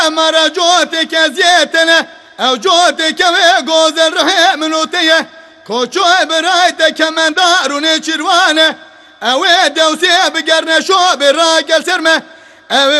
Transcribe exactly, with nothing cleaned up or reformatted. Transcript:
مرا جوتك زيتنا او جوتك وغوزن رحي منوتيه كوچو برايتك من دارون چروانه او دوسي بقرن شو براقل سرمه او